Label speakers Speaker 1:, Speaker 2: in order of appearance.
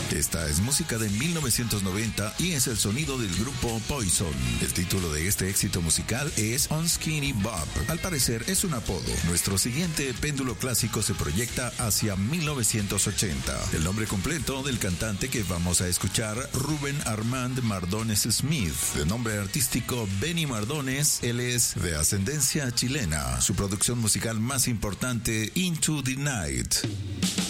Speaker 1: Esta es música de 1990 y es el sonido del grupo Poison. El título de este éxito musical es Unskinny Bob. Al parecer es un apodo. Nuestro siguiente péndulo clásico se proyecta hacia 1980. El nombre completo del cantante que vamos a escuchar, Rubén Armand Mardones Smith. De nombre artístico Benny Mardones, él es de ascendencia chilena. Su producción musical más importante, Into the Night.